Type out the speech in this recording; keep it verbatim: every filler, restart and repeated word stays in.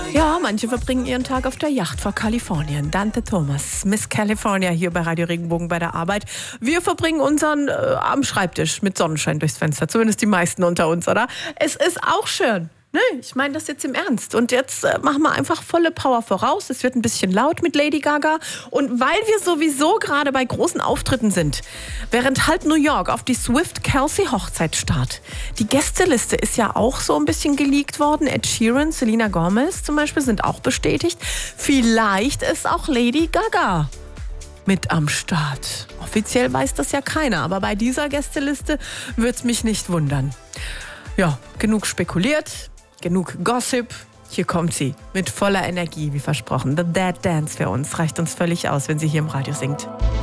Ja, manche verbringen ihren Tag auf der Yacht vor Kalifornien. Dante Thomas, Miss California hier bei Radio Regenbogen bei der Arbeit. Wir verbringen unseren äh, am Schreibtisch mit Sonnenschein durchs Fenster. Zumindest die meisten unter uns, oder? Es ist auch schön. Nee, ich meine das jetzt im Ernst. Und jetzt äh, machen wir einfach volle Power voraus. Es wird ein bisschen laut mit Lady Gaga. Und weil wir sowieso gerade bei großen Auftritten sind, während halt New York auf die Swift-Kelsey-Hochzeit starrt. Die Gästeliste ist ja auch so ein bisschen geleakt worden. Ed Sheeran, Selena Gomez zum Beispiel sind auch bestätigt. Vielleicht ist auch Lady Gaga mit am Start. Offiziell weiß das ja keiner, aber bei dieser Gästeliste würde es mich nicht wundern. Ja, genug spekuliert. Genug Gossip. Hier kommt sie mit voller Energie, wie versprochen. The Dead Dance für uns reicht uns völlig aus, wenn sie hier im Radio singt.